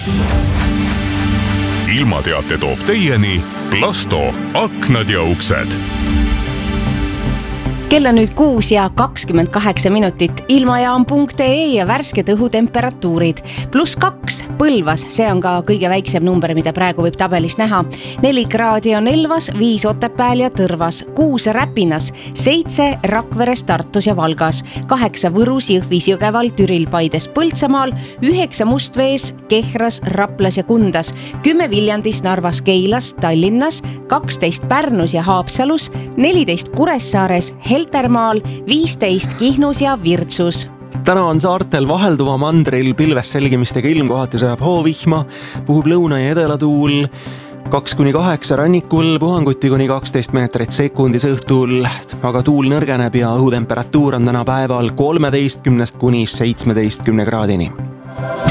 ilmateate toob teieni Plasto aknad ja uksed. Kell on nüüd 6:28. Ilmajaam.ee ja värsked õhutemperatuurid. +2 Põlvas, see on ka kõige väiksem number, mida praegu võib tabelis näha. 4 kraadi on Elvas, 5 Otepääl ja Tõrvas, 6 Räpinas, 7 Rakveres, Tartus ja Valgas, 8 Võrus, Jõhvis, Jõgeval, Türil, Paides, Põltsamaal, 9 Mustvees, Kehras, Raplas ja Kundas, 10 Viljandis, Narvas, Keilas, Tallinnas, 12 Pärnus ja Haapsalus, 14 Kuressaares, Heltermaal, 15 Kihnus ja Virtsus. Täna on saartel vahelduva mandril pilves selgimistega ilm, kohati sajab hoovihma, puhub lõuna- ja edalatuul 2-8 rannikul, puhanguti kuni 12 meetrit sekundis õhtul, aga tuul nõrgeneb ja õhutemperatuur on täna päeval 13 kuni 17 kraadini.